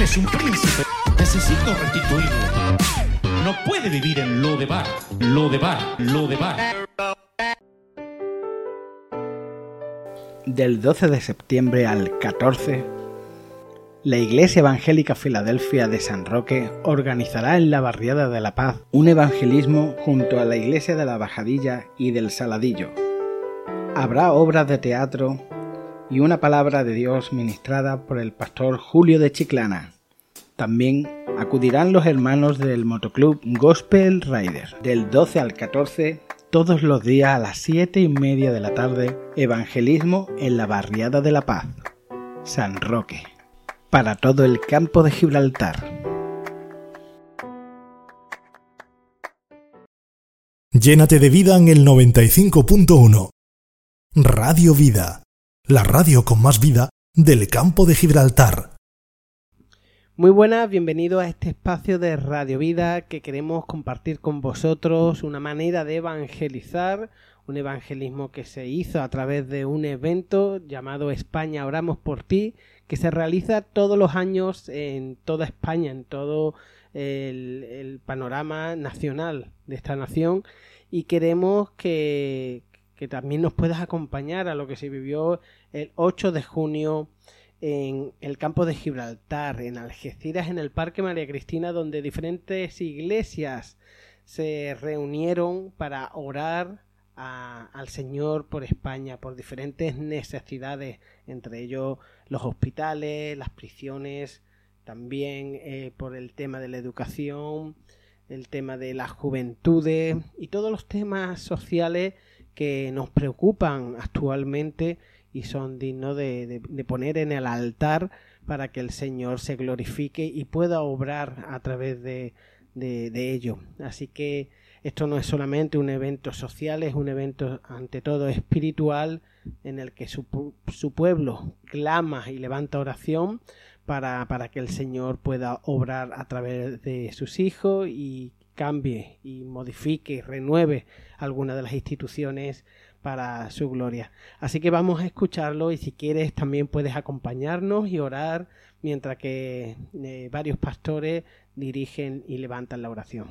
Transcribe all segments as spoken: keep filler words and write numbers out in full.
es un príncipe. Necesito restituirlo. No puede vivir en Lodebar, Lodebar, Lodebar. Del doce de septiembre al catorce, la Iglesia Evangélica Filadelfia de San Roque organizará en la Barriada de la Paz un evangelismo junto a la Iglesia de la Bajadilla y del Saladillo. Habrá obras de teatro y una palabra de Dios ministrada por el pastor Julio de Chiclana. También acudirán los hermanos del motoclub Gospel Rider. Del doce al catorce, todos los días a las siete y media de la tarde, evangelismo en la Barriada de la Paz, San Roque, para todo el campo de Gibraltar. Llénate de vida en el noventa y cinco punto uno. Radio Vida, la radio con más vida del campo de Gibraltar. Muy buenas, bienvenidos a este espacio de Radio Vida que queremos compartir con vosotros una manera de evangelizar, un evangelismo que se hizo a través de un evento llamado España Oramos por Ti, que se realiza todos los años en toda España, en todo el, el panorama nacional de esta nación, y queremos que, que también nos puedas acompañar a lo que se vivió el ocho de junio en el campo de Gibraltar, en Algeciras, en el Parque María Cristina, donde diferentes iglesias se reunieron para orar a, al Señor por España, por diferentes necesidades, entre ellos los hospitales, las prisiones, también eh, por el tema de la educación, el tema de las juventudes y todos los temas sociales que nos preocupan actualmente y son dignos de, de, de poner en el altar para que el Señor se glorifique y pueda obrar a través de, de, de ello. Así que esto no es solamente un evento social, es un evento ante todo espiritual en el que su, su pueblo clama y levanta oración para, para que el Señor pueda obrar a través de sus hijos y cambie y modifique y renueve alguna de las instituciones para su gloria. Así que vamos a escucharlo y si quieres también puedes acompañarnos y orar mientras que eh, varios pastores dirigen y levantan la oración.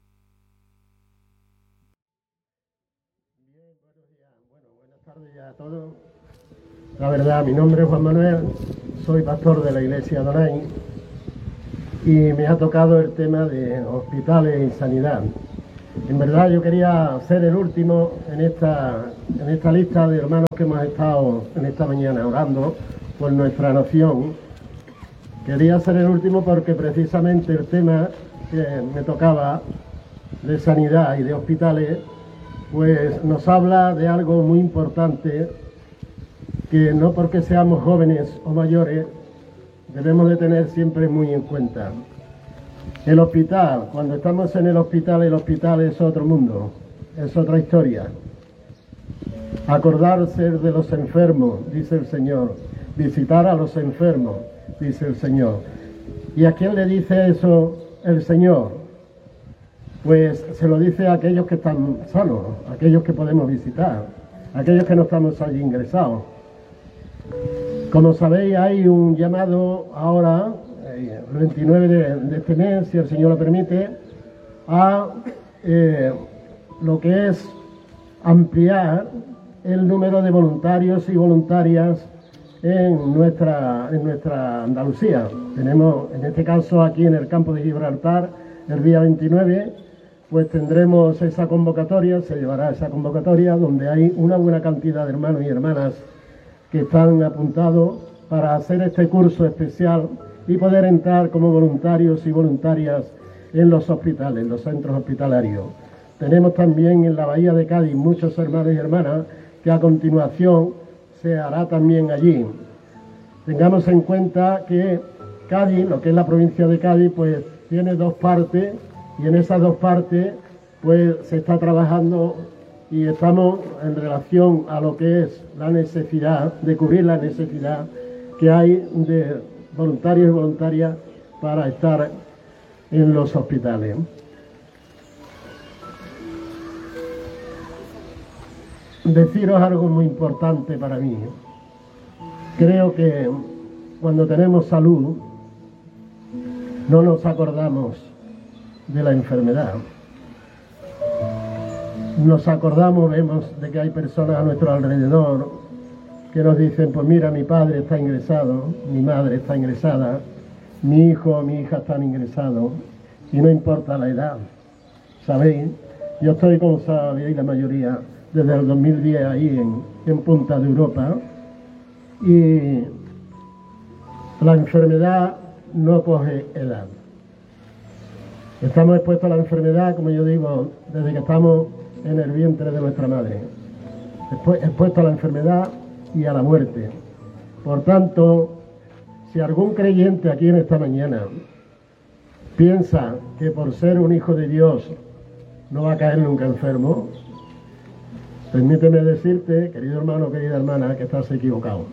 Bien, buenos días. Bueno, buenas tardes a todos. La verdad, mi nombre es Juan Manuel, soy pastor de la iglesia Adonai y me ha tocado el tema de hospitales y sanidad. En verdad yo quería ser el último en esta, en esta lista de hermanos que hemos estado en esta mañana orando por nuestra nación. Quería ser el último porque precisamente el tema que me tocaba de sanidad y de hospitales pues nos habla de algo muy importante que no porque seamos jóvenes o mayores debemos de tener siempre muy en cuenta. El hospital, cuando estamos en el hospital, el hospital es otro mundo, es otra historia. Acordarse de los enfermos, dice el Señor, visitar a los enfermos, dice el Señor. ¿Y a quién le dice eso el Señor? Pues se lo dice a aquellos que están sanos, a aquellos que podemos visitar, a aquellos que no estamos allí ingresados. Como sabéis, hay un llamado ahora, el veintinueve de, de este mes, si el Señor lo permite, a eh, lo que es ampliar el número de voluntarios y voluntarias en nuestra, en nuestra Andalucía. Tenemos, en este caso, aquí en el campo de Gibraltar, el día veintinueve, pues tendremos esa convocatoria, se llevará esa convocatoria, donde hay una buena cantidad de hermanos y hermanas que están apuntados para hacer este curso especial y poder entrar como voluntarios y voluntarias en los hospitales, en los centros hospitalarios. Tenemos también en la Bahía de Cádiz muchos hermanos y hermanas que a continuación se hará también allí. Tengamos en cuenta que Cádiz, lo que es la provincia de Cádiz, pues tiene dos partes y en esas dos partes pues se está trabajando y estamos en relación a lo que es la necesidad, de cubrir la necesidad que hay de voluntarios y voluntarias para estar en los hospitales. Deciros algo muy importante para mí. Creo que cuando tenemos salud no nos acordamos de la enfermedad. Nos acordamos, vemos de que hay personas a nuestro alrededor que nos dicen, pues mira, mi padre está ingresado, mi madre está ingresada, mi hijo o mi hija están ingresados, y no importa la edad. ¿Sabéis? Yo estoy, como sabéis la mayoría, desde el dos mil diez ahí en, en punta de Europa, y la enfermedad no coge edad. Estamos expuestos a la enfermedad, como yo digo, desde que estamos en el vientre de nuestra madre, expuestos a la enfermedad y a la muerte. Por tanto, si algún creyente aquí en esta mañana piensa que por ser un hijo de Dios no va a caer nunca enfermo, permíteme decirte, querido hermano, querida hermana, que estás equivocado.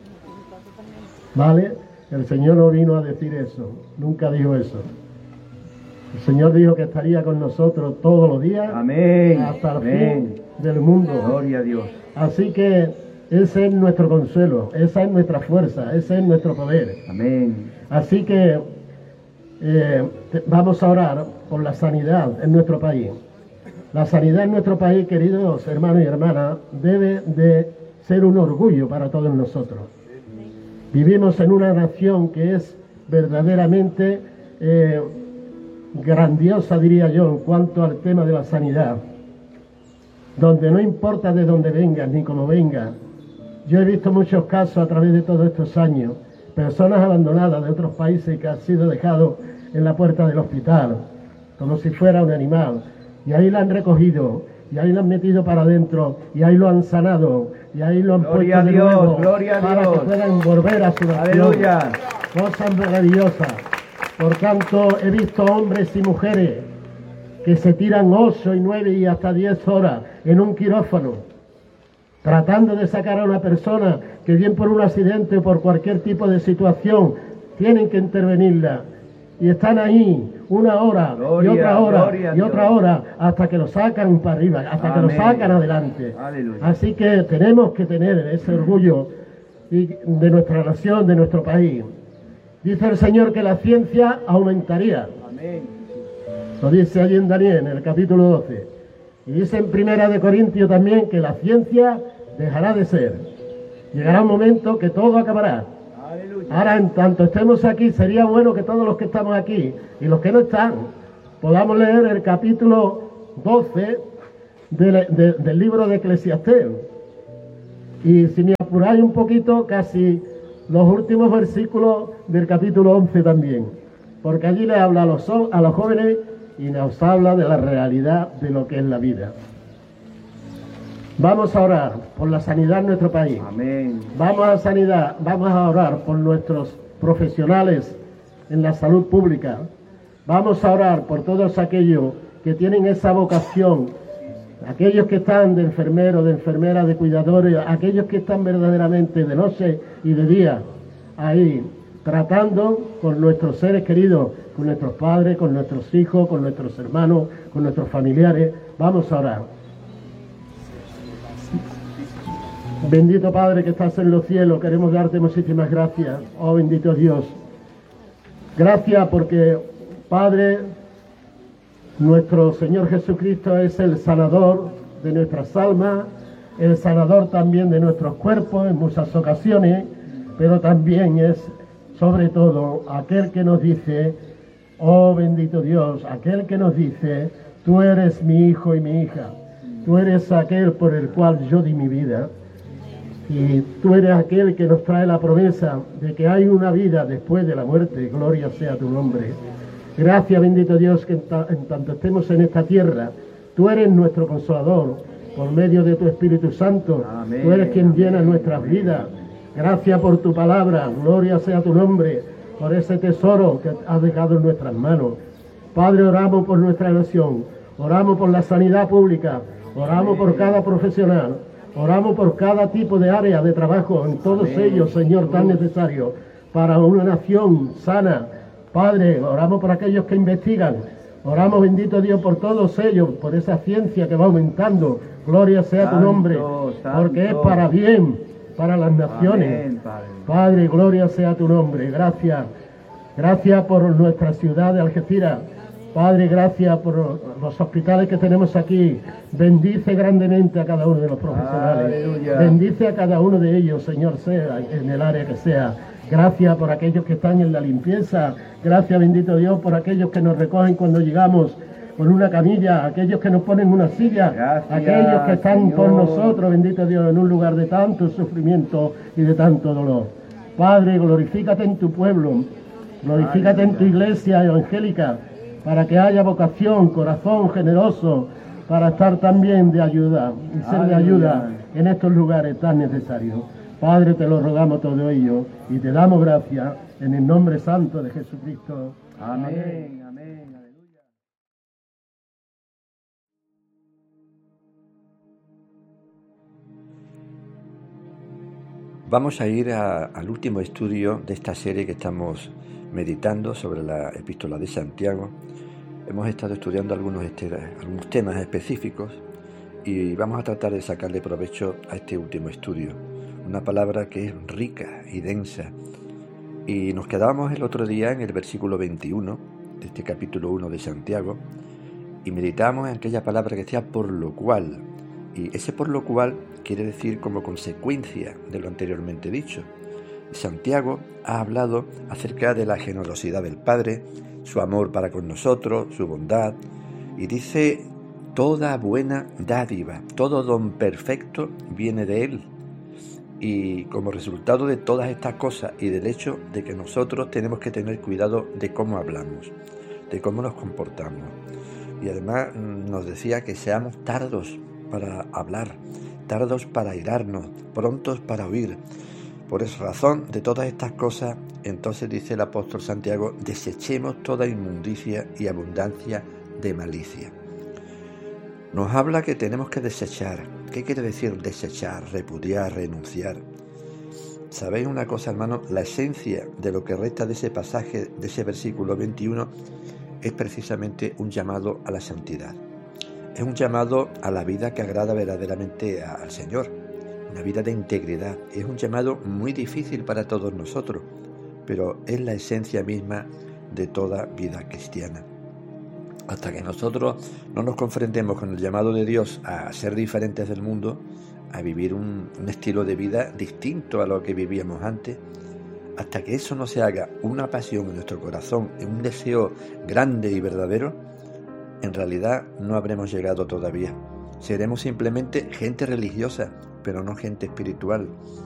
¿Vale? El Señor no vino a decir eso, nunca dijo eso. El Señor dijo que estaría con nosotros todos los días, amén, hasta el amén. fin del mundo. Gloria a Dios. Así que ese es nuestro consuelo, esa es nuestra fuerza, ese es nuestro poder. Amén. Así que eh, vamos a orar por la sanidad en nuestro país. La sanidad en nuestro país, queridos hermanos y hermanas, debe de ser un orgullo para todos nosotros. Vivimos en una nación que es verdaderamente eh, grandiosa, diría yo, en cuanto al tema de la sanidad, donde no importa de dónde vengas ni cómo vengas. Yo he visto muchos casos a través de todos estos años, personas abandonadas de otros países que han sido dejados en la puerta del hospital, como si fuera un animal, y ahí la han recogido, y ahí la han metido para adentro, y ahí lo han sanado, y ahí lo han gloria puesto de Dios, nuevo gloria a para Dios. que puedan volver a su nación. Aleluya. Cosas maravillosas. Por tanto, he visto hombres y mujeres que se tiran ocho y nueve y hasta diez horas en un quirófano, tratando de sacar a una persona que bien por un accidente o por cualquier tipo de situación tienen que intervenirla. Y están ahí una hora gloria, y otra hora gloria y otra hora hasta que lo sacan para arriba, hasta amén. que lo sacan adelante. Aleluya. Así que tenemos que tener ese orgullo de nuestra nación, de nuestro país. Dice el Señor que la ciencia aumentaría. Amén. Lo dice allí en Daniel, en el capítulo doce. Y dice en Primera de Corintios también que la ciencia dejará de ser. Llegará un momento que todo acabará. Aleluya. Ahora, en tanto estemos aquí, sería bueno que todos los que estamos aquí y los que no están, podamos leer el capítulo doce de, de, del libro de Eclesiastés. Y si me apuráis un poquito, casi los últimos versículos del capítulo once también. Porque allí le habla a los, a los jóvenes y nos habla de la realidad de lo que es la vida. Vamos a orar por la sanidad en nuestro país. Amén. Vamos a sanidad, vamos a orar por nuestros profesionales en la salud pública. Vamos a orar por todos aquellos que tienen esa vocación, aquellos que están de enfermeros, de enfermeras, de cuidadores, aquellos que están verdaderamente de noche y de día ahí tratando con nuestros seres queridos, con nuestros padres, con nuestros hijos, con nuestros hermanos, con nuestros familiares. Vamos a orar. Bendito Padre que estás en los cielos, queremos darte muchísimas gracias. Oh bendito Dios. Gracias porque, Padre, nuestro Señor Jesucristo es el sanador de nuestras almas, el sanador también de nuestros cuerpos en muchas ocasiones, pero también es, sobre todo, aquel que nos dice, oh bendito Dios, aquel que nos dice, tú eres mi hijo y mi hija, tú eres aquel por el cual yo di mi vida. Y tú eres aquel que nos trae la promesa de que hay una vida después de la muerte. Gloria sea tu nombre. Gracias, bendito Dios, que en, ta en tanto estemos en esta tierra, tú eres nuestro consolador por medio de tu Espíritu Santo. Amén. Tú eres quien llena nuestras vidas. Gracias por tu palabra. Gloria sea tu nombre, por ese tesoro que has dejado en nuestras manos. Padre, oramos por nuestra nación. Oramos por la sanidad pública. Oramos por cada profesional. Oramos por cada tipo de área de trabajo, en todos Amén. Ellos, Señor, tan necesario para una nación sana. Padre, oramos por aquellos que investigan. Oramos, bendito Dios, por todos ellos, por esa ciencia que va aumentando. Gloria sea santo, tu nombre, porque santo. Es para bien, para las naciones. Amén, Padre. Padre, gloria sea tu nombre. Gracias. Gracias por nuestra ciudad de Algeciras. Padre, gracias por los hospitales que tenemos aquí. Bendice grandemente a cada uno de los profesionales. Aleluya. Bendice a cada uno de ellos, Señor, sea en el área que sea. Gracias por aquellos que están en la limpieza. Gracias, bendito Dios, por aquellos que nos recogen cuando llegamos con una camilla, aquellos que nos ponen una silla, Gracias, aquellos que están Señor. con nosotros, bendito Dios, en un lugar de tanto sufrimiento y de tanto dolor. Padre, glorifícate en tu pueblo, glorifícate en tu iglesia evangélica, para que haya vocación, corazón generoso, para estar también de ayuda y ser de ayuda en estos lugares tan necesarios. Padre, te lo rogamos todo ello y te damos gracias en el nombre santo de Jesucristo. Amén, amén, aleluya. Vamos a ir a, al último estudio de esta serie que estamos meditando sobre la Epístola de Santiago. Hemos estado estudiando algunos, este, algunos temas específicos y vamos a tratar de sacarle provecho a este último estudio. Una palabra que es rica y densa. Y nos quedábamos el otro día en el versículo veintiuno de este capítulo uno de Santiago y meditábamos en aquella palabra que decía por lo cual. Y ese por lo cual quiere decir como consecuencia de lo anteriormente dicho. Santiago ha hablado acerca de la generosidad del Padre, su amor para con nosotros, su bondad, y dice, toda buena dádiva, todo don perfecto viene de Él. Y como resultado de todas estas cosas y del hecho de que nosotros tenemos que tener cuidado de cómo hablamos, de cómo nos comportamos. Y además nos decía que seamos tardos para hablar, tardos para airarnos, prontos para oír. Por esa razón de todas estas cosas, entonces dice el apóstol Santiago, desechemos toda inmundicia y abundancia de malicia. Nos habla que tenemos que desechar. ¿Qué quiere decir desechar, repudiar, renunciar? ¿Sabéis una cosa, hermano? La esencia de lo que resta de ese pasaje, de ese versículo veintiuno, es precisamente un llamado a la santidad. Es un llamado a la vida que agrada verdaderamente al Señor, una vida de integridad. Es un llamado muy difícil para todos nosotros, pero es la esencia misma de toda vida cristiana. Hasta que nosotros no nos confrontemos con el llamado de Dios a ser diferentes del mundo, a vivir un, un estilo de vida distinto a lo que vivíamos antes, hasta que eso no se haga una pasión en nuestro corazón, un deseo grande y verdadero, en realidad no habremos llegado todavía. Seremos simplemente gente religiosa, pero no gente espiritual.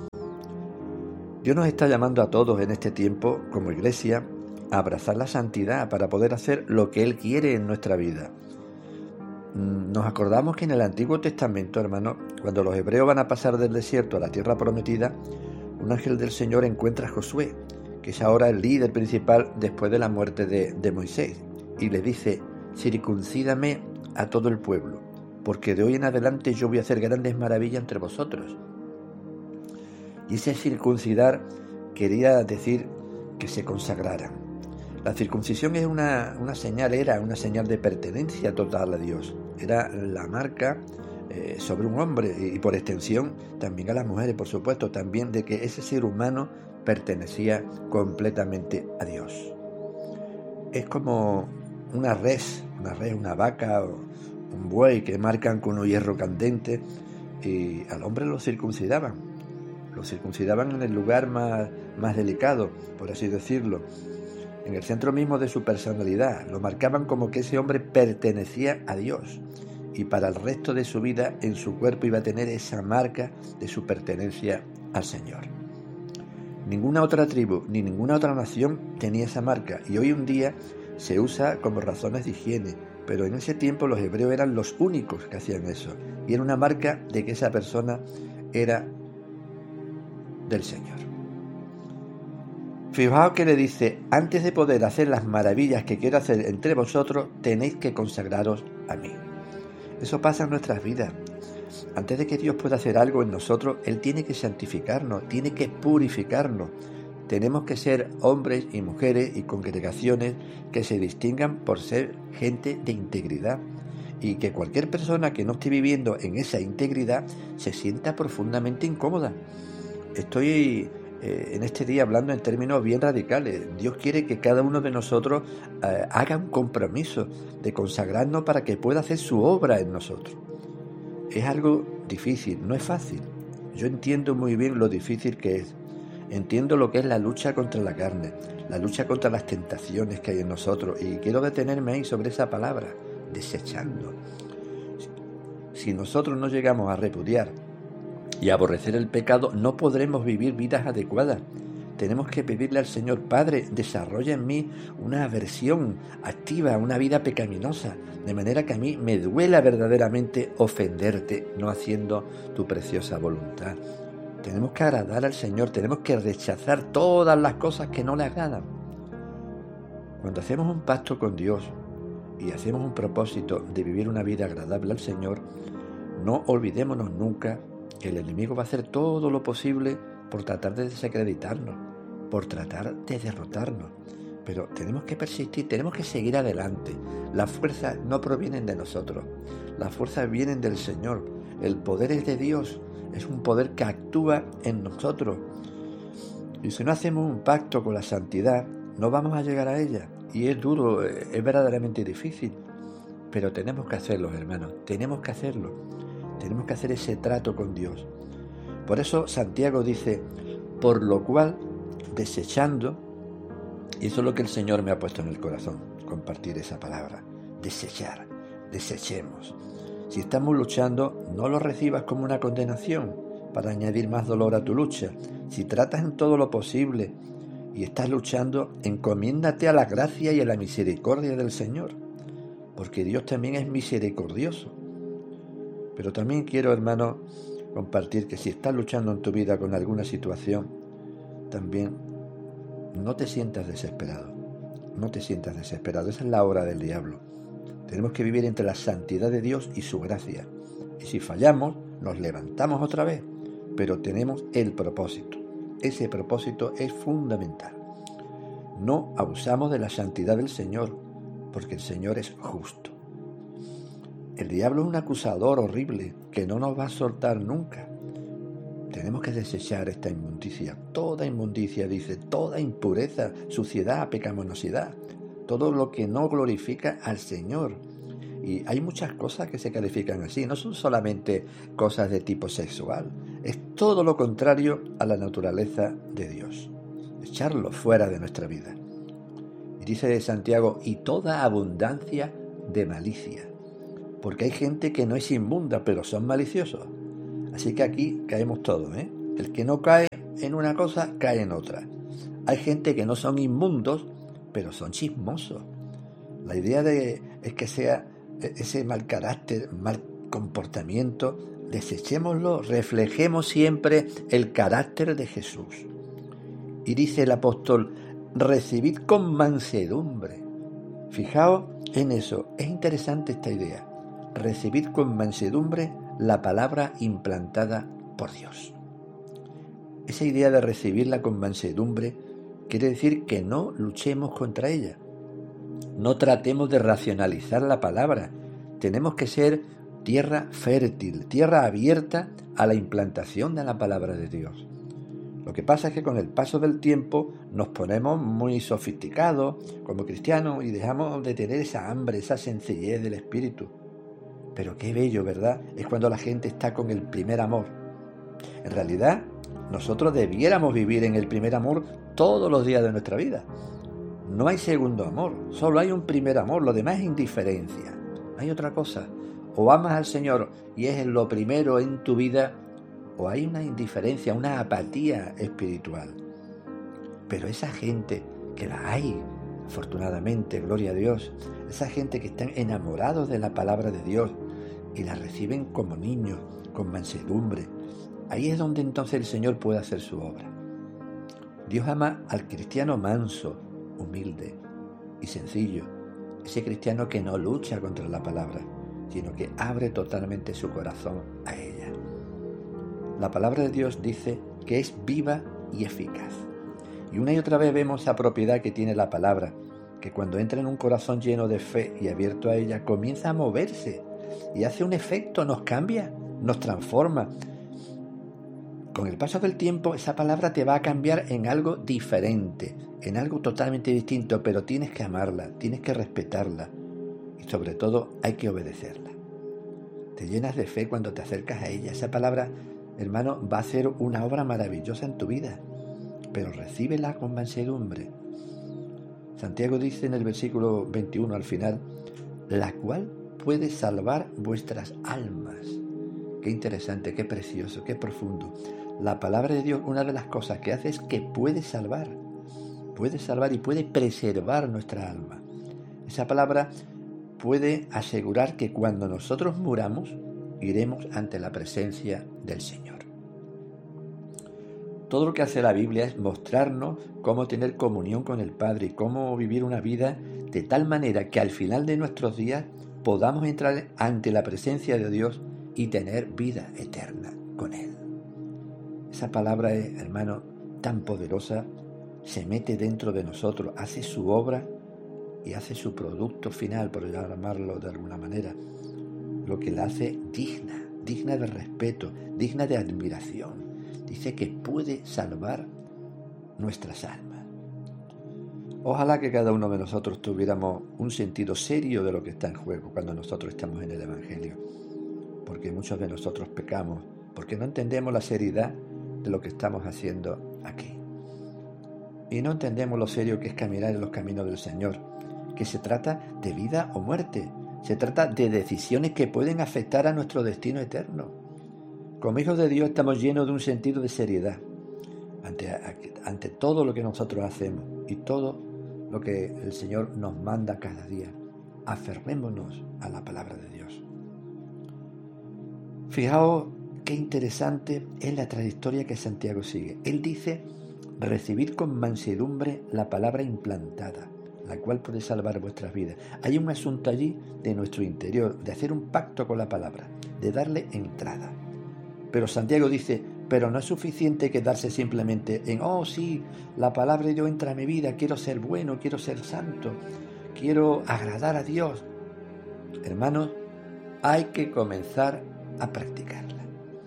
Dios nos está llamando a todos en este tiempo, como iglesia, a abrazar la santidad para poder hacer lo que Él quiere en nuestra vida. Nos acordamos que en el Antiguo Testamento, hermano, cuando los hebreos van a pasar del desierto a la tierra prometida, un ángel del Señor encuentra a Josué, que es ahora el líder principal después de la muerte de, de Moisés, y le dice, circuncídame a todo el pueblo, porque de hoy en adelante yo voy a hacer grandes maravillas entre vosotros. Y ese circuncidar quería decir que se consagraran. La circuncisión es una, una señal, era una señal de pertenencia total a Dios. Era la marca eh, sobre un hombre y, y por extensión también a las mujeres, por supuesto, también de que ese ser humano pertenecía completamente a Dios. Es como una res, una res, una vaca o un buey que marcan con un hierro candente y al hombre lo circuncidaban. Lo circuncidaban en el lugar más, más delicado, por así decirlo, en el centro mismo de su personalidad. Lo marcaban como que ese hombre pertenecía a Dios y para el resto de su vida en su cuerpo iba a tener esa marca de su pertenencia al Señor. Ninguna otra tribu ni ninguna otra nación tenía esa marca y hoy en día se usa como razones de higiene, pero en ese tiempo los hebreos eran los únicos que hacían eso y era una marca de que esa persona era del Señor. Fijaos que le dice, antes de poder hacer las maravillas que quiero hacer entre vosotros, tenéis que consagraros a mí. Eso pasa en nuestras vidas. Antes de que Dios pueda hacer algo en nosotros, Él tiene que santificarnos, tiene que purificarnos. Tenemos que ser hombres y mujeres y congregaciones que se distingan por ser gente de integridad y que cualquier persona que no esté viviendo en esa integridad se sienta profundamente incómoda. Estoy eh, en este día hablando en términos bien radicales. Dios quiere que cada uno de nosotros eh, haga un compromiso de consagrarnos para que pueda hacer su obra en nosotros. Es algo difícil, no es fácil. Yo entiendo muy bien lo difícil que es. Entiendo lo que es la lucha contra la carne, la lucha contra las tentaciones que hay en nosotros, y quiero detenerme ahí sobre esa palabra, desechando. Si nosotros no llegamos a repudiar y a aborrecer el pecado, no podremos vivir vidas adecuadas. Tenemos que pedirle al Señor: Padre, desarrolla en mí una aversión activa, una vida pecaminosa, de manera que a mí me duela verdaderamente ofenderte, no haciendo tu preciosa voluntad. Tenemos que agradar al Señor, tenemos que rechazar todas las cosas que no le agradan. Cuando hacemos un pacto con Dios y hacemos un propósito de vivir una vida agradable al Señor, no olvidémonos nunca que el enemigo va a hacer todo lo posible por tratar de desacreditarnos, por tratar de derrotarnos. Pero tenemos que persistir, tenemos que seguir adelante. Las fuerzas no provienen de nosotros, las fuerzas vienen del Señor. El poder es de Dios, es un poder que actúa en nosotros. Y si no hacemos un pacto con la santidad, no vamos a llegar a ella. Y es duro, es verdaderamente difícil. Pero tenemos que hacerlo, hermanos, tenemos que hacerlo. Tenemos que hacer ese trato con Dios. Por eso Santiago dice: por lo cual, desechando, y eso es lo que el Señor me ha puesto en el corazón, compartir esa palabra, desechar, desechemos. Si estamos luchando, no lo recibas como una condenación para añadir más dolor a tu lucha. Si tratas en todo lo posible y estás luchando, encomiéndate a la gracia y a la misericordia del Señor, porque Dios también es misericordioso. Pero también quiero, hermano, compartir que si estás luchando en tu vida con alguna situación, también no te sientas desesperado, no te sientas desesperado. Esa es la obra del diablo. Tenemos que vivir entre la santidad de Dios y su gracia. Y si fallamos, nos levantamos otra vez, pero tenemos el propósito. Ese propósito es fundamental. No abusamos de la santidad del Señor, porque el Señor es justo. El diablo es un acusador horrible que no nos va a soltar nunca. Tenemos que desechar esta inmundicia. Toda inmundicia, dice, toda impureza, suciedad, pecaminosidad, todo lo que no glorifica al Señor. Y hay muchas cosas que se califican así, no son solamente cosas de tipo sexual, es todo lo contrario a la naturaleza de Dios. Echarlo fuera de nuestra vida. Y dice Santiago: y toda abundancia de malicia. Porque hay gente que no es inmunda, pero son maliciosos. Así que aquí caemos todos, ¿eh? El que no cae en una cosa, cae en otra. Hay gente que no son inmundos, pero son chismosos. La idea de, es que sea ese mal carácter, mal comportamiento, desechémoslo, reflejemos siempre el carácter de Jesús. Y dice el apóstol: recibid con mansedumbre. Fijaos en eso, es interesante esta idea. Recibid con mansedumbre la palabra implantada por Dios. Esa idea de recibirla con mansedumbre quiere decir que no luchemos contra ella. No tratemos de racionalizar la palabra. Tenemos que ser tierra fértil, tierra abierta a la implantación de la palabra de Dios. Lo que pasa es que con el paso del tiempo nos ponemos muy sofisticados como cristianos y dejamos de tener esa hambre, esa sencillez del espíritu. Pero qué bello, ¿verdad? Es cuando la gente está con el primer amor. En realidad, nosotros debiéramos vivir en el primer amor todos los días de nuestra vida. No hay segundo amor, solo hay un primer amor, lo demás es indiferencia. No hay otra cosa. O amas al Señor y es lo primero en tu vida, o hay una indiferencia, una apatía espiritual. Pero esa gente, que la hay, afortunadamente, gloria a Dios, esa gente que están enamorados de la palabra de Dios y la reciben como niños, con mansedumbre, ahí es donde entonces el Señor puede hacer su obra. Dios ama al cristiano manso, humilde y sencillo, ese cristiano que no lucha contra la palabra, sino que abre totalmente su corazón a ella. La palabra de Dios dice que es viva y eficaz. Y una y otra vez vemos esa propiedad que tiene la palabra, que cuando entra en un corazón lleno de fe y abierto a ella, comienza a moverse y hace un efecto, nos cambia, nos transforma. con el paso del tiempo esa palabra te va a cambiar en algo diferente, en algo totalmente distinto, pero tienes que amarla, tienes que respetarla y sobre todo hay que obedecerla. Te llenas de fe cuando te acercas a ella. Esa palabra, hermano, va a hacer una obra maravillosa en tu vida, pero recíbela con mansedumbre. Santiago dice en el versículo veintiuno al final, la cual puede salvar vuestras almas. Qué interesante, qué precioso, qué profundo. La palabra de Dios, una de las cosas que hace es que puede salvar, puede salvar y puede preservar nuestra alma. Esa palabra puede asegurar que cuando nosotros muramos, iremos ante la presencia del Señor. Todo lo que hace la Biblia es mostrarnos cómo tener comunión con el Padre y cómo vivir una vida de tal manera que al final de nuestros días podamos entrar ante la presencia de Dios y tener vida eterna con Él. Esa palabra, hermano, tan poderosa, se mete dentro de nosotros, hace su obra y hace su producto final, por llamarlo de alguna manera, lo que la hace digna, digna de respeto, digna de admiración. Dice que puede salvar nuestras almas. Ojalá que cada uno de nosotros tuviéramos un sentido serio de lo que está en juego cuando nosotros estamos en el Evangelio, porque muchos de nosotros pecamos, porque no entendemos la seriedad de lo que estamos haciendo aquí. Y no entendemos lo serio que es caminar en los caminos del Señor, que se trata de vida o muerte, se trata de decisiones que pueden afectar a nuestro destino eterno. Como hijos de Dios estamos llenos de un sentido de seriedad ante, ante todo lo que nosotros hacemos y todo lo que el Señor nos manda cada día. Aferrémonos a la palabra de Dios. Fijaos qué interesante es la trayectoria que Santiago sigue. Él dice, recibid con mansedumbre la palabra implantada, la cual puede salvar vuestras vidas. Hay un asunto allí de nuestro interior, de hacer un pacto con la palabra, de darle entrada. Pero Santiago dice, pero no es suficiente quedarse simplemente en, oh sí, la palabra de Dios entra en mi vida, quiero ser bueno, quiero ser santo, quiero agradar a Dios. Hermanos, hay que comenzar a practicarla.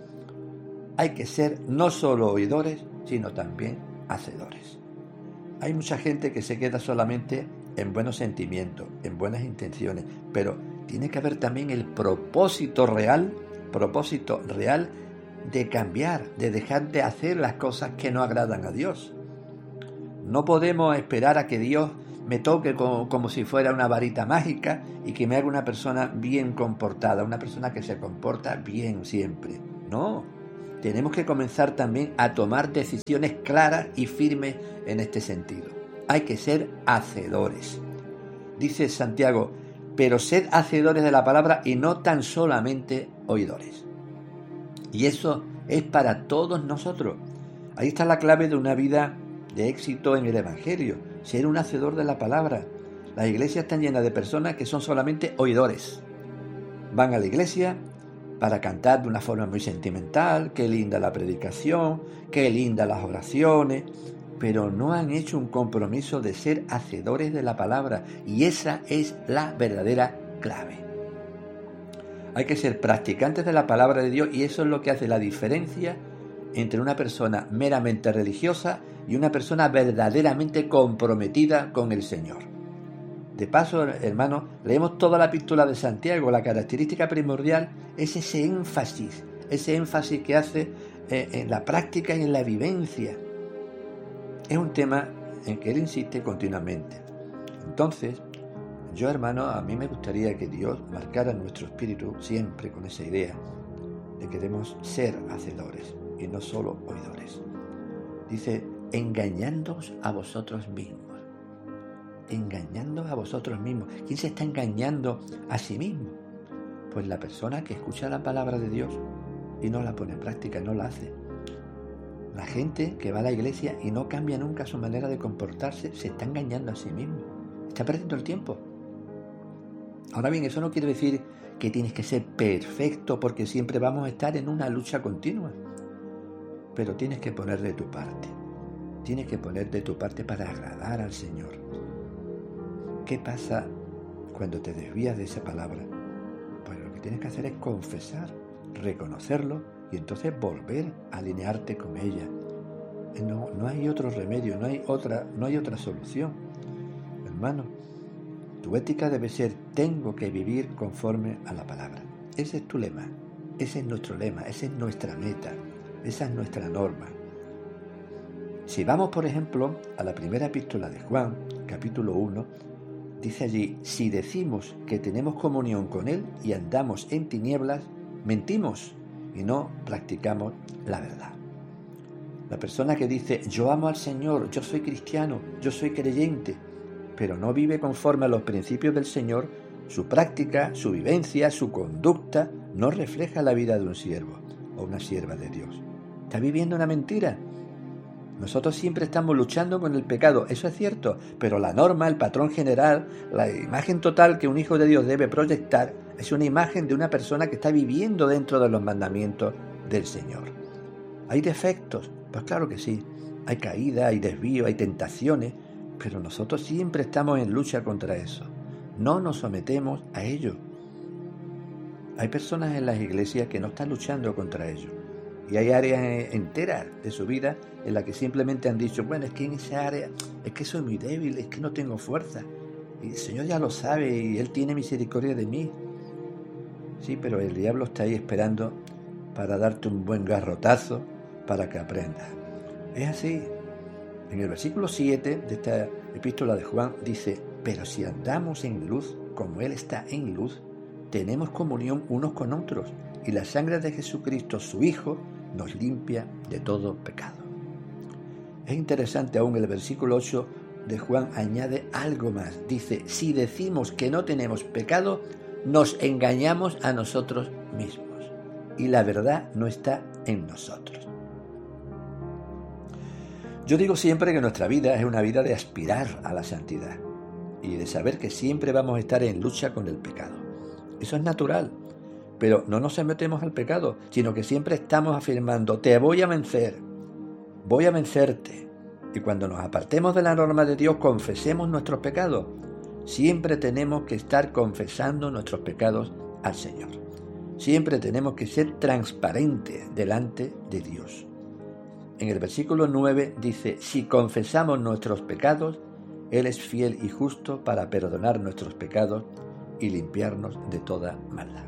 Hay que ser no solo oidores, sino también hacedores. Hay mucha gente que se queda solamente en buenos sentimientos, en buenas intenciones, pero tiene que haber también el propósito real, propósito real de cambiar, de dejar de hacer las cosas que no agradan a Dios. No podemos esperar a que Dios me toque como, como si fuera una varita mágica y que me haga una persona bien comportada, una persona que se comporta bien siempre. No, tenemos que comenzar también a tomar decisiones claras y firmes en este sentido. Hay que ser hacedores. Dice Santiago, pero sed hacedores de la palabra y no tan solamente oidores. Y eso es para todos nosotros. Ahí está la clave de una vida de éxito en el Evangelio, ser un hacedor de la palabra. Las iglesias están llenas de personas que son solamente oidores. Van a la iglesia para cantar de una forma muy sentimental, qué linda la predicación, qué linda las oraciones, pero no han hecho un compromiso de ser hacedores de la palabra, y esa es la verdadera clave. Hay que ser practicantes de la palabra de Dios, y eso es lo que hace la diferencia entre una persona meramente religiosa y una persona verdaderamente comprometida con el Señor. De paso, hermanos, leemos toda la epístola de Santiago. La característica primordial es ese énfasis, ese énfasis que hace eh, en la práctica y en la vivencia. Es un tema en que él insiste continuamente. Entonces, yo, hermano, a mí me gustaría que Dios marcara nuestro espíritu siempre con esa idea de que debemos ser hacedores y no solo oidores. Dice, engañándoos a vosotros mismos. Engañándoos a vosotros mismos. ¿Quién se está engañando a sí mismo? Pues la persona que escucha la palabra de Dios y no la pone en práctica, no la hace. La gente que va a la iglesia y no cambia nunca su manera de comportarse, se está engañando a sí mismo. Está perdiendo el tiempo. Ahora bien, eso no quiere decir que tienes que ser perfecto, porque siempre vamos a estar en una lucha continua. Pero tienes que poner de tu parte. Tienes que poner de tu parte para agradar al Señor. ¿Qué pasa cuando te desvías de esa palabra? Pues lo que tienes que hacer es confesar, reconocerlo y entonces volver a alinearte con ella. No, no hay otro remedio, no hay otra, no hay otra solución. Hermano, tu ética debe ser: tengo que vivir conforme a la palabra. Ese es tu lema, ese es nuestro lema, esa es nuestra meta, esa es nuestra norma. Si vamos, por ejemplo, a la primera epístola de Juan, capítulo uno, dice allí: si decimos que tenemos comunión con Él y andamos en tinieblas, mentimos y no practicamos la verdad. La persona que dice: yo amo al Señor, yo soy cristiano, yo soy creyente, pero no vive conforme a los principios del Señor, su práctica, su vivencia, su conducta no refleja la vida de un siervo o una sierva de Dios. Está viviendo una mentira. Nosotros siempre estamos luchando con el pecado, eso es cierto, pero la norma, el patrón general, la imagen total que un hijo de Dios debe proyectar es una imagen de una persona que está viviendo dentro de los mandamientos del Señor. ¿Hay defectos? Pues claro que sí. Hay caída, hay desvío, hay tentaciones, pero nosotros siempre estamos en lucha contra eso. No nos sometemos a ello. Hay personas en las iglesias que no están luchando contra ello. Y hay áreas enteras de su vida en las que simplemente han dicho: bueno, es que en esa área es que soy muy débil, es que no tengo fuerza. Y el Señor ya lo sabe y Él tiene misericordia de mí. Sí, pero el diablo está ahí esperando para darte un buen garrotazo para que aprendas. Es así. En el versículo siete de esta epístola de Juan dice: pero si andamos en luz, como Él está en luz, tenemos comunión unos con otros, y la sangre de Jesucristo, su Hijo, nos limpia de todo pecado. Es interesante aún el versículo ocho de Juan añade algo más. Dice: si decimos que no tenemos pecado, nos engañamos a nosotros mismos, y la verdad no está en nosotros. Yo digo siempre que nuestra vida es una vida de aspirar a la santidad y de saber que siempre vamos a estar en lucha con el pecado. Eso es natural, pero no nos sometemos al pecado, sino que siempre estamos afirmando: te voy a vencer, voy a vencerte. Y cuando nos apartemos de la norma de Dios, confesemos nuestros pecados. Siempre tenemos que estar confesando nuestros pecados al Señor. Siempre tenemos que ser transparentes delante de Dios. En el versículo nueve dice: si confesamos nuestros pecados, Él es fiel y justo para perdonar nuestros pecados y limpiarnos de toda maldad.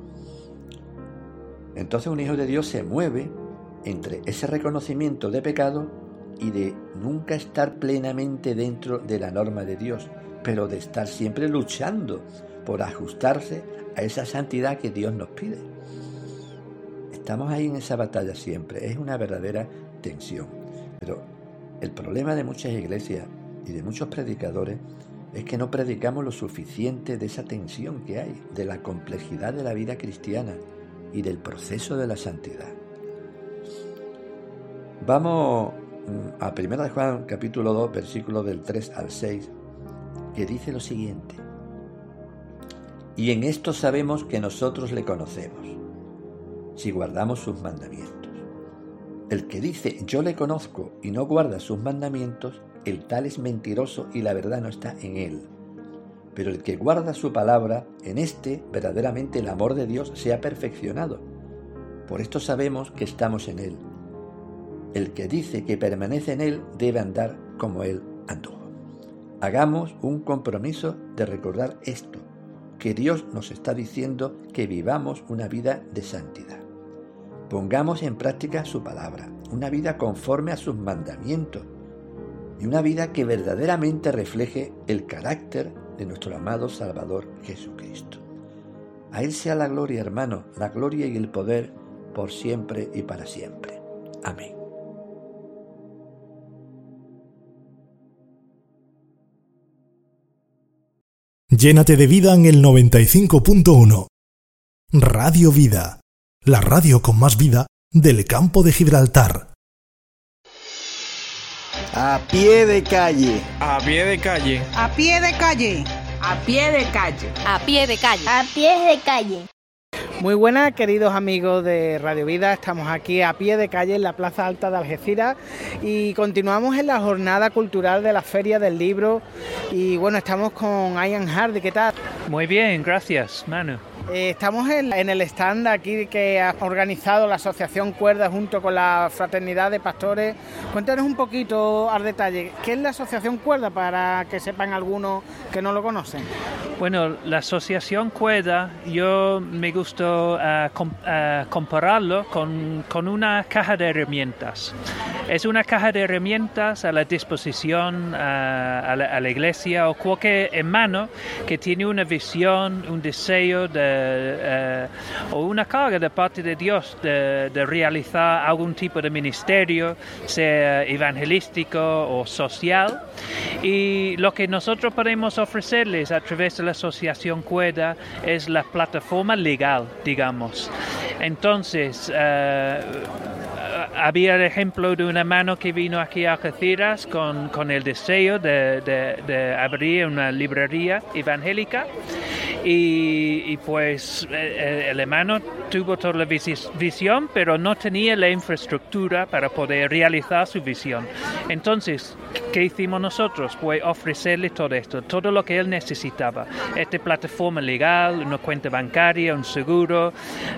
Entonces un hijo de Dios se mueve entre ese reconocimiento de pecado y de nunca estar plenamente dentro de la norma de Dios, pero de estar siempre luchando por ajustarse a esa santidad que Dios nos pide. Estamos ahí en esa batalla siempre, es una verdadera tensión. Pero el problema de muchas iglesias y de muchos predicadores es que no predicamos lo suficiente de esa tensión que hay, de la complejidad de la vida cristiana y del proceso de la santidad. Vamos a primera de Juan, capítulo dos, versículos del tres al seis, que dice lo siguiente: y en esto sabemos que nosotros le conocemos, si guardamos sus mandamientos. El que dice yo le conozco y no guarda sus mandamientos, el tal es mentiroso y la verdad no está en él. Pero el que guarda su palabra, en este verdaderamente el amor de Dios se ha perfeccionado. Por esto sabemos que estamos en él. El que dice que permanece en él debe andar como él anduvo. Hagamos un compromiso de recordar esto, que Dios nos está diciendo que vivamos una vida de santidad. Pongamos en práctica su palabra, una vida conforme a sus mandamientos y una vida que verdaderamente refleje el carácter de nuestro amado Salvador Jesucristo. A Él sea la gloria, hermano, la gloria y el poder por siempre y para siempre. Amén. Llénate de vida en el noventa y cinco punto uno. Radio Vida, la radio con más vida del campo de Gibraltar. A pie de calle. A pie de calle. A pie de calle. A pie de calle. A pie de calle. A pie de calle. Muy buenas, queridos amigos de Radio Vida. Estamos aquí a pie de calle en la Plaza Alta de Algeciras y continuamos en la jornada cultural de la Feria del Libro. Y bueno, estamos con Ian Hardy. ¿Qué tal? Muy bien, gracias, Manu. Eh, estamos en, en el stand aquí que ha organizado la Asociación Cuerda junto con la Fraternidad de Pastores. Cuéntanos un poquito al detalle, ¿qué es la Asociación Cuerda para que sepan algunos que no lo conocen? Bueno, la Asociación Cuerda, yo me gustó uh, com, uh, compararlo con, con una caja de herramientas. Es una caja de herramientas a la disposición uh, a, la, a la iglesia o cualquier hermano que tiene una visión, un deseo de, uh, o una carga de parte de Dios de, de realizar algún tipo de ministerio, sea evangelístico o social. Y lo que nosotros podemos ofrecerles a través de la Asociación Cuerda es la plataforma legal, digamos. Entonces, uh, había el ejemplo de un hermano que vino aquí a Algeciras con, con el deseo de, de, de abrir una librería evangélica y, y pues el hermano tuvo toda la visión, pero no tenía la infraestructura para poder realizar su visión. Entonces, ¿qué hicimos nosotros? Pues ofrecerle todo esto, todo lo que él necesitaba. Esta plataforma legal, una cuenta bancaria, un seguro.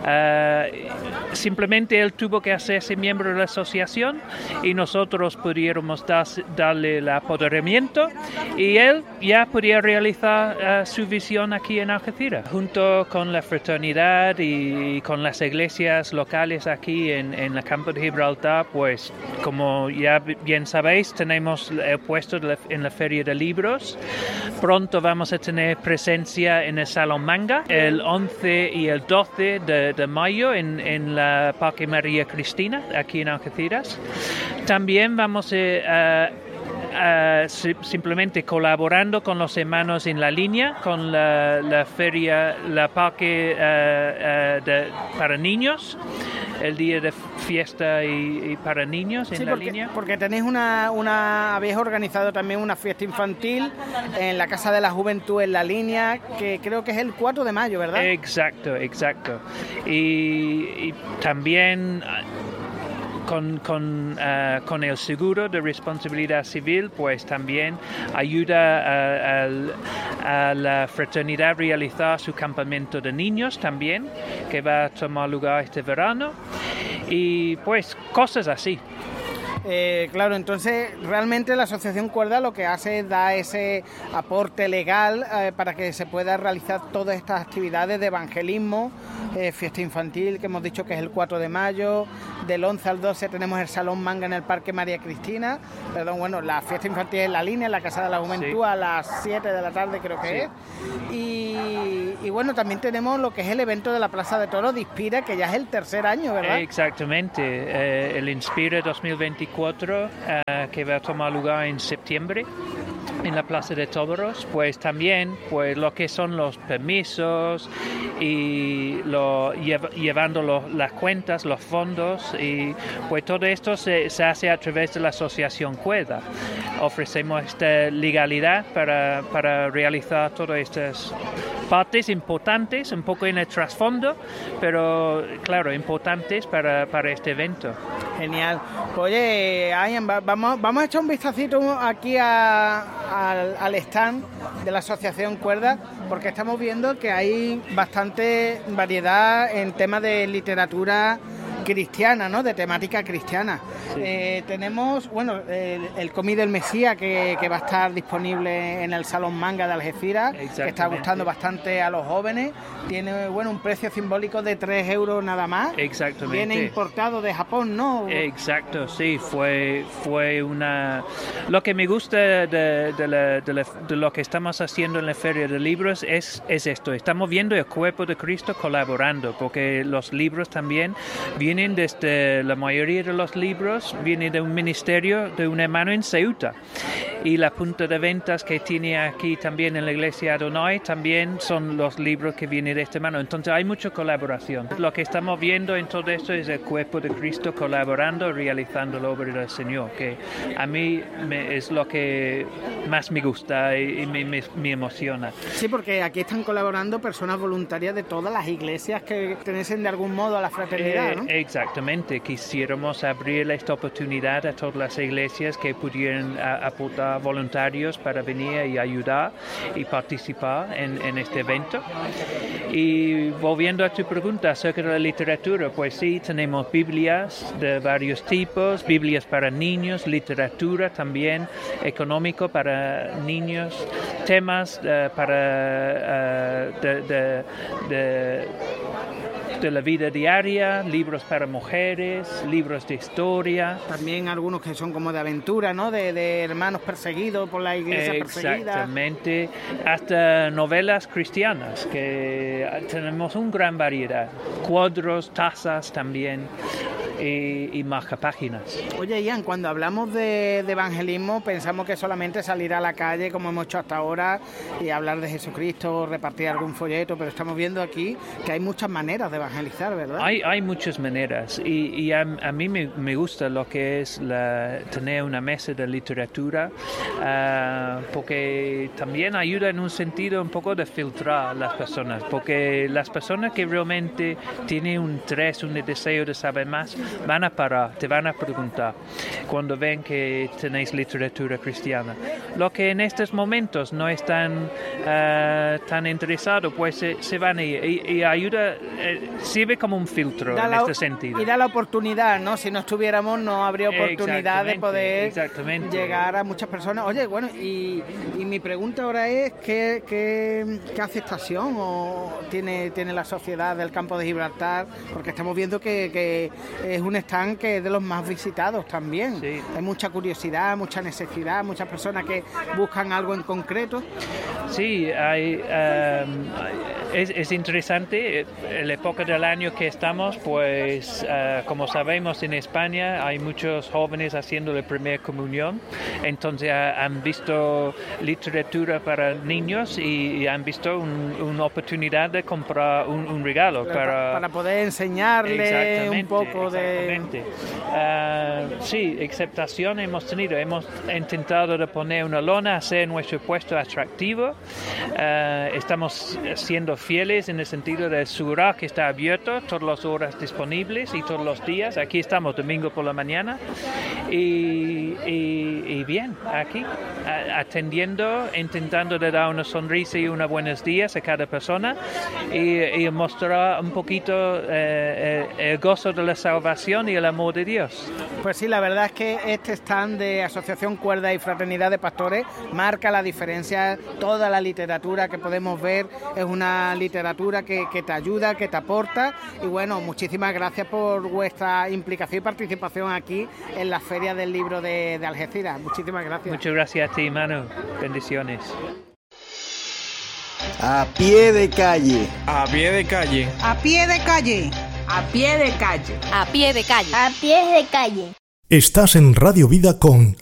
Uh, simplemente él tuvo que hacerse miembro de la asociación y nosotros pudiéramos dar, darle el apoderamiento y él ya podía realizar uh, su visión aquí en Algeciras. Junto con la fraternidad y con las iglesias locales aquí en, en el campo de Gibraltar, pues como ya bien sabéis, tenemos el puesto de la, en la Feria de Libros. Pronto vamos a tener presencia en el Salón Manga el once y el doce de, de mayo en, en la Parque María Cristina, aquí en Algeciras. También vamos a... Uh, Uh, simplemente colaborando con los hermanos en la línea, con la, la feria, la parque uh, uh, de, para niños, el día de fiesta y, y para niños en sí, la porque, línea. Porque tenéis una, una, habéis organizado también una fiesta infantil en la Casa de la Juventud en la línea, que creo que es el cuatro de mayo, ¿verdad? Exacto, exacto. Y, y también... Con, con, uh, con el seguro de responsabilidad civil, pues también ayuda a, a, a la fraternidad a realizar su campamento de niños también, que va a tomar lugar este verano, y pues cosas así. Eh, claro, entonces realmente la Asociación Cuerda lo que hace es dar ese aporte legal eh, para que se pueda realizar todas estas actividades de evangelismo, eh, fiesta infantil que hemos dicho que es el cuatro de mayo, del once al doce tenemos el Salón Manga en el Parque María Cristina, perdón, bueno, la fiesta infantil en la línea, en la Casa de la Juventud, sí, a las siete de la tarde creo que sí. es, y, y bueno, también tenemos lo que es el evento de la Plaza de Toros de Inspira, que ya es el tercer año, ¿verdad? Exactamente, eh, el Inspira dos mil veinticuatro, uh, que va a tomar lugar en septiembre en la Plaza de Toros, pues también pues lo que son los permisos y lo, llev, llevando lo, las cuentas, los fondos, y pues todo esto se, se hace a través de la Asociación Cuerda. Ofrecemos esta legalidad para, para realizar todas estas partes importantes, un poco en el trasfondo, pero claro, importantes para, para este evento. Genial. Oye, Ian, vamos, vamos a echar un vistacito aquí a, a, al stand de la Asociación Cuerda, porque estamos viendo que hay bastante variedad en temas de literatura cristiana, ¿no? De temática cristiana. Sí. Eh, tenemos, bueno, el, el cómic del Mesías que, que va a estar disponible en el Salón Manga de Algeciras, que está gustando bastante a los jóvenes. Tiene, bueno, un precio simbólico de tres euros nada más. Exactamente. Viene importado de Japón, ¿no? Exacto, sí, fue, fue una... Lo que me gusta de, de, la, de, la, de lo que estamos haciendo en la Feria de Libros es, es esto. Estamos viendo el cuerpo de Cristo colaborando, porque los libros también vienen desde, la mayoría de los libros viene de un ministerio de un hermano en Ceuta, y la punta de ventas que tiene aquí también en la iglesia Adonai también son los libros que vienen de este hermano. Entonces hay mucha colaboración. Lo que estamos viendo en todo esto es el cuerpo de Cristo colaborando, realizando la obra del Señor, que a mí me, es lo que más me gusta y, y me, me, me emociona. Sí, porque aquí están colaborando personas voluntarias de todas las iglesias que pertenecen de algún modo a la fraternidad, ¿no? Eh, Exactamente, quisiéramos abrir esta oportunidad a todas las iglesias que pudieran a, aportar voluntarios para venir y ayudar y participar en, en este evento. Y volviendo a tu pregunta acerca de la literatura, pues sí, tenemos Biblias de varios tipos, Biblias para niños, literatura también, económico para niños, temas uh, para uh, de, de, de de la vida diaria, libros para mujeres, libros de historia. También algunos que son como de aventura, ¿no? De, de hermanos perseguidos por la iglesia perseguida. Exactamente, hasta novelas cristianas, que tenemos una gran variedad. Cuadros, tazas también. Y, y marcapáginas. Oye, Ian, cuando hablamos de, de evangelismo pensamos que solamente salir a la calle como hemos hecho hasta ahora y hablar de Jesucristo, repartir algún folleto, pero estamos viendo aquí que hay muchas maneras de evangelizar, ¿verdad? Hay, hay muchas maneras y, y a, a mí me, me gusta lo que es la, tener una mesa de literatura uh, porque también ayuda en un sentido un poco de filtrar a las personas, porque las personas que realmente tienen un interés, un deseo de saber más, van a parar, te van a preguntar cuando ven que tenéis literatura cristiana. Lo que en estos momentos no están uh, tan interesados, pues se, se van a ir y, y ayuda, eh, sirve como un filtro da en la, este sentido. Y da la oportunidad, ¿no? Si no estuviéramos no habría oportunidad de poder llegar a muchas personas. Oye, bueno, y, y mi pregunta ahora es ¿qué, qué, qué aceptación o tiene, tiene la sociedad del campo de Gibraltar? Porque estamos viendo que, que es un stand que es de los más visitados también. Sí. Hay mucha curiosidad, mucha necesidad, muchas personas que buscan algo en concreto. Sí, hay, um, es, es interesante. En la época del año que estamos, pues uh, como sabemos en España hay muchos jóvenes haciendo la primera comunión, entonces uh, han visto literatura para niños y, y han visto un, una oportunidad de comprar un, un regalo para, para poder enseñarle un poco de... Exactamente. Uh, sí, aceptación hemos tenido. Hemos intentado de poner una lona, hacer nuestro puesto atractivo. Uh, estamos siendo fieles en el sentido de asegurar que está abierto todas las horas disponibles y todos los días. Aquí estamos domingo por la mañana y, y, y bien, aquí atendiendo, intentando de dar una sonrisa y unos buenos días a cada persona y, y mostrar un poquito eh, el gozo de la salvación y el amor de Dios. Pues sí, la verdad es que este stand de Asociación Cuerda y Fraternidad de Pastores marca la diferencia. Toda la literatura que podemos ver es una literatura que, que te ayuda, que te aporta y bueno, muchísimas gracias por vuestra implicación y participación aquí en la Feria del Libro de, de Algeciras. Muchísimas gracias. Muchas gracias a ti, Manu. Bendiciones. A pie de calle. A pie de calle. A pie de calle. A pie de calle. A pie de calle. A pie de calle. Estás en Radio Vida con